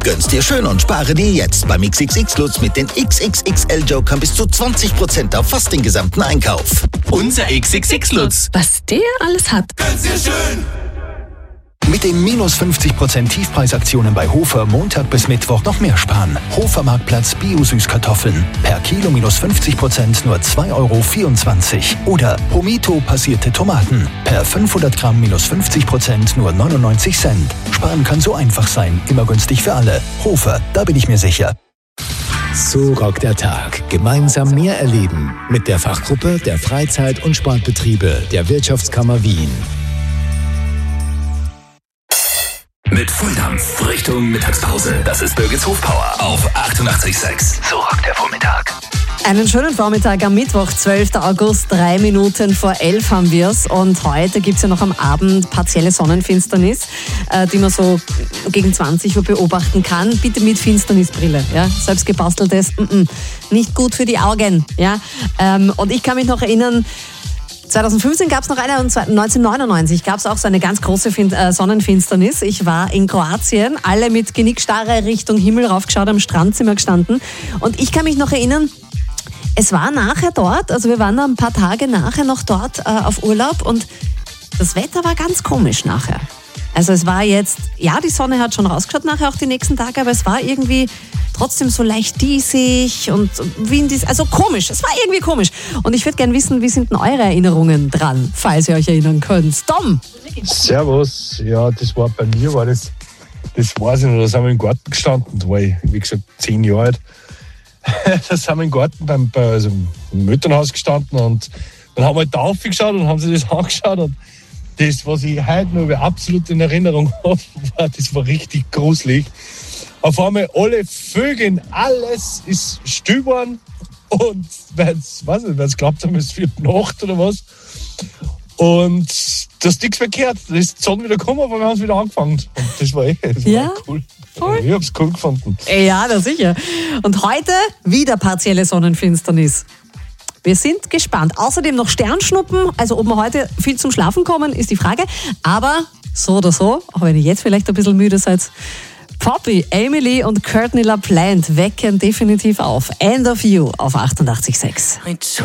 Gönn's dir schön und spare dir jetzt beim XXX Lutz mit den XXXL-Jokern bis zu 20% auf fast den gesamten Einkauf. Unser XXX Lutz. Was der alles hat. Gönn's dir schön. Mit den minus 50% Tiefpreisaktionen bei Hofer Montag bis Mittwoch noch mehr sparen. Hofer Marktplatz Bio-Süßkartoffeln. Per Kilo minus 50% nur 2,24 €. Oder Promito passierte Tomaten. Per 500 Gramm minus 50% nur 99 Cent. Sparen kann so einfach sein. Immer günstig für alle. Hofer, da bin ich mir sicher. So rockt der Tag. Gemeinsam mehr erleben. Mit der Fachgruppe der Freizeit- und Sportbetriebe der Wirtschaftskammer Wien. Mit Volldampf Richtung Mittagspause. Das ist Birgits Hofpower auf 88,6. So rockt der Vormittag. Einen schönen Vormittag am Mittwoch, 12. August, 3 Minuten vor 11 haben wir es. Und heute gibt es ja noch am Abend partielle Sonnenfinsternis, die man so gegen 20 Uhr beobachten kann. Bitte mit Finsternisbrille, ja? Selbst gebasteltes, nicht gut für die Augen. Ja? Und ich kann mich noch erinnern, 2015 gab es noch eine und 1999 gab es auch so eine ganz große Sonnenfinsternis. Ich war in Kroatien, alle mit Genickstarre Richtung Himmel raufgeschaut, am Strandzimmer gestanden. Und ich kann mich noch erinnern, es war nachher dort, also wir waren da ein paar Tage nachher noch dort auf Urlaub und das Wetter war ganz komisch nachher. Also es war jetzt, ja, die Sonne hat schon rausgeschaut nachher auch die nächsten Tage, aber es war irgendwie trotzdem so leicht diesig und windig, also komisch, es war irgendwie komisch. Und ich würde gerne wissen, wie sind denn eure Erinnerungen dran, falls ihr euch erinnern könnt? Tom! Servus, ja, das war bei mir, das weiß ich noch, da sind wir im Garten gestanden, da war ich, wie gesagt, 10 Jahre alt. Da sind wir im Garten also im Elternhaus gestanden und dann haben wir halt da aufgeschaut und haben sich das angeschaut und das, was ich heute noch absolut in Erinnerung habe, das war richtig gruselig. Auf einmal alle Vögel, alles ist still geworden und weil sie glaubt haben, es wird Nacht oder was. Und das nichts mehr gehört. Das ist die Sonne wieder gekommen, aber wir haben es wieder angefangen. Und das war war cool. Voll. Ich hab's cool gefunden. Ja, na sicher. Und heute wieder partielle Sonnenfinsternis. Wir sind gespannt. Außerdem noch Sternschnuppen. Also ob wir heute viel zum Schlafen kommen, ist die Frage. Aber so oder so, auch wenn ihr jetzt vielleicht ein bisschen müde seid, Poppy, Emily und Courtney LaPlante wecken definitiv auf. End of You auf 88,6.